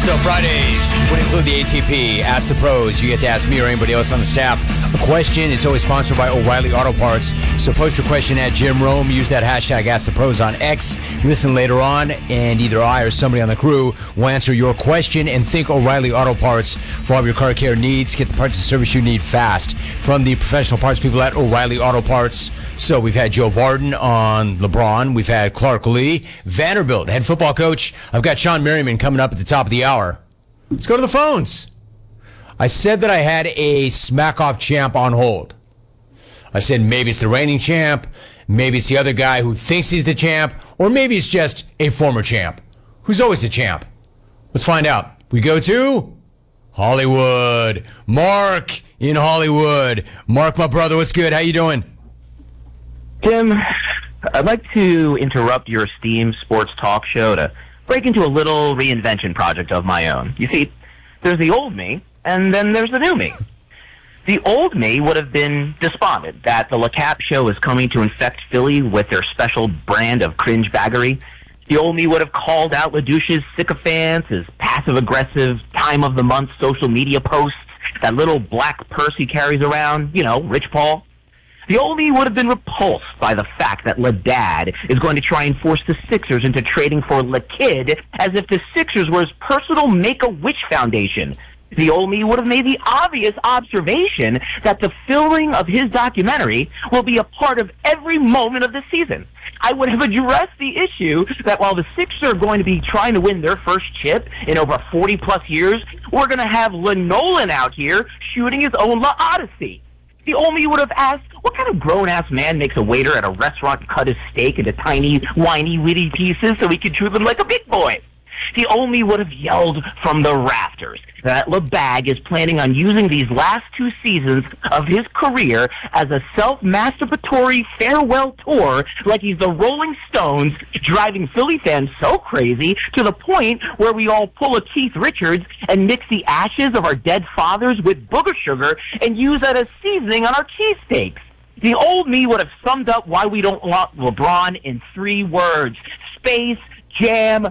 So Fridays would include the ATP, Ask the Pros. You get to ask me or anybody else on the staff a question. It's always sponsored by O'Reilly Auto Parts. So post your question at Jim Rome. Use that hashtag Ask the Pros on X. Listen later on, and either I or somebody on the crew will answer your question. And think O'Reilly Auto Parts for all of your car care needs. Get the parts and service you need fast from the professional parts people at O'Reilly Auto Parts. So we've had Joe Vardon on LeBron. We've had Clark Lee, Vanderbilt head football coach. I've got Sean Merriman coming up at the top of the hour. Let's go to the phones. I said that I had a smack-off champ on hold. I said maybe it's the reigning champ, maybe it's the other guy who thinks he's the champ, or maybe it's just a former champ who's always a champ. Let's find out. We go to Hollywood. Mark in Hollywood. Mark, my brother, what's good? How you doing? Tim, I'd like to interrupt your esteemed sports talk show to break into a little reinvention project of my own. You see, there's the old me, and then there's the new me. The old me would have been despondent that the LeCap show is coming to infect Philly with their special brand of cringe baggery. The old me would have called out LaDouche's sycophants, his passive-aggressive time-of-the-month social media posts, that little black purse he carries around, Rich Paul. The old me would have been repulsed by the fact that LaDad is going to try and force the Sixers into trading for LaKid as if the Sixers were his personal Make-A-Wish foundation. The old me would have made the obvious observation that the filming of his documentary will be a part of every moment of the season. I would have addressed the issue that while the Sixers are going to be trying to win their first chip in over 40-plus years, we're going to have Nolan out here shooting his own La Odyssey. The old me would have asked, what kind of grown-ass man makes a waiter at a restaurant cut his steak into tiny, whiny, witty pieces so he can chew them like a big boy? The old me would have yelled from the rafters that LeBag is planning on using these last 2 seasons of his career as a self-masturbatory farewell tour like he's the Rolling Stones, driving Philly fans so crazy to the point where we all pull a Keith Richards and mix the ashes of our dead fathers with booger sugar and use that as seasoning on our cheesesteaks. The old me would have summed up why we don't want LeBron in 3 words: Space Jam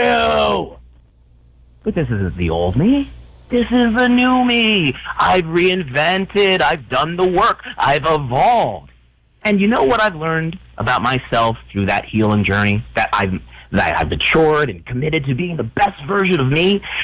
2. But this isn't the old me. This is the new me. I've reinvented. I've done the work. I've evolved. And you know what I've learned about myself through that healing journey? That I've matured and committed to being the best version of me?